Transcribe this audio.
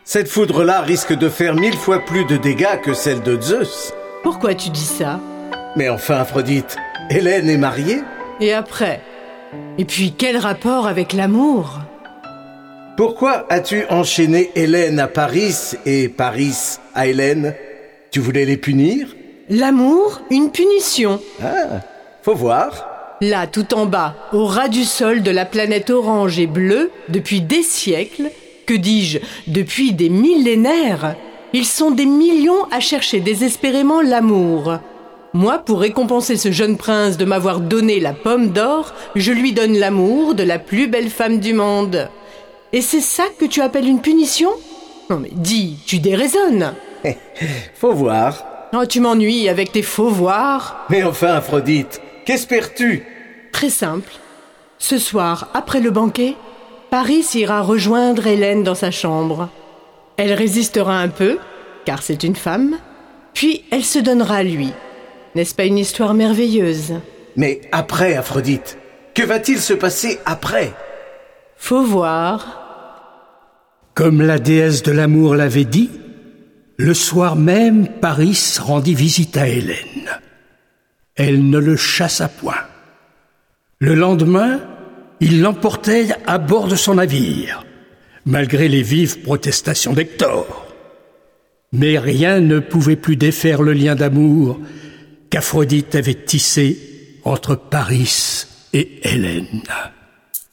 Cette foudre-là risque de faire 1000 fois plus de dégâts que celle de Zeus. Pourquoi tu dis ça? Mais enfin, Aphrodite, Hélène est mariée? Et après? Et puis, quel rapport avec l'amour? Pourquoi as-tu enchaîné Hélène à Paris et Paris à Hélène? Tu voulais les punir? L'amour, une punition. Ah, faut voir. Là, tout en bas, au ras du sol de la planète orange et bleue, depuis des siècles, que dis-je, depuis des millénaires, ils sont des millions à chercher désespérément l'amour. Moi, pour récompenser ce jeune prince de m'avoir donné la pomme d'or, je lui donne l'amour de la plus belle femme du monde. Et c'est ça que tu appelles une punition? Non mais dis, tu déraisonnes. Faut voir. Oh, tu m'ennuies avec tes faux voir. Mais enfin, Aphrodite, qu'espères-tu? Très simple. Ce soir, après le banquet, Paris ira rejoindre Hélène dans sa chambre. Elle résistera un peu, car c'est une femme, puis elle se donnera à lui. N'est-ce pas une histoire merveilleuse? Mais après, Aphrodite, que va-t-il se passer après? Faut voir. Comme la déesse de l'amour l'avait dit, le soir même, Paris rendit visite à Hélène. Elle ne le chassa point. Le lendemain, il l'emportait à bord de son navire, malgré les vives protestations d'Hector. Mais rien ne pouvait plus défaire le lien d'amour qu'Aphrodite avait tissé entre Paris et Hélène.